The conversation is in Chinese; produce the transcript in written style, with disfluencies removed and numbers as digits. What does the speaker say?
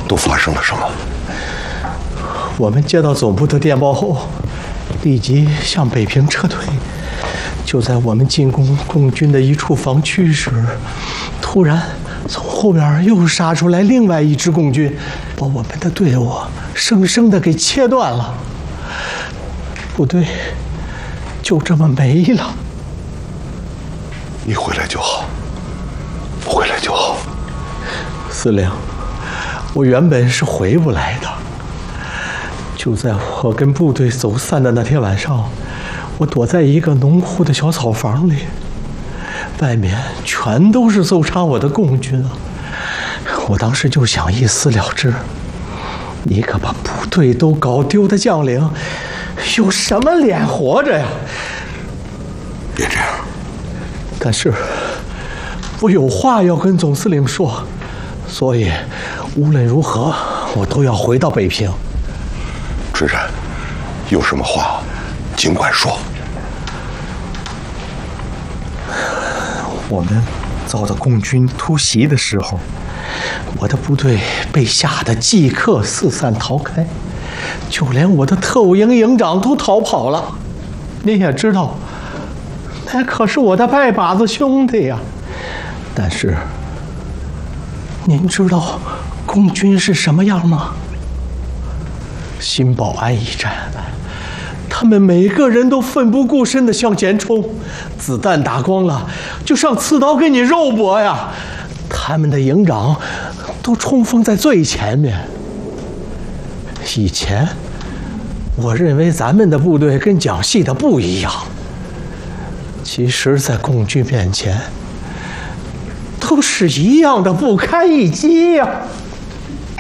都发生了什么？ 我们接到总部的电报后，立即向北平撤退。就在我们进攻共军的一处防区时，突然从后边又杀出来另外一支共军，把我们的队伍生生的给切断了。部队就这么没了。 你回来就好，回来就好。 司令，我原本是回不来的。就在我跟部队走散的那天晚上，我躲在一个农户的小草房里，外面全都是搜查我的共军啊！我当时就想一死了之，你可把部队都搞丢的将领，有什么脸活着呀？ 别这样。 但是我有话要跟总司令说，所以无论如何我都要回到北平。 追战，有什么话尽管说。 我们遭到共军突袭的时候，我的部队被吓得即刻四散逃开，就连我的特务营营长都逃跑了。您也知道，那可是我的拜把子兄弟呀。但是，您知道共军是什么样吗？新保安一战，他们每个人都奋不顾身地向前冲，子弹打光了就上刺刀给你肉搏呀。他们的营长都冲锋在最前面。以前我认为咱们的部队跟蒋系的不一样，其实在共军面前都是一样的不堪一击呀。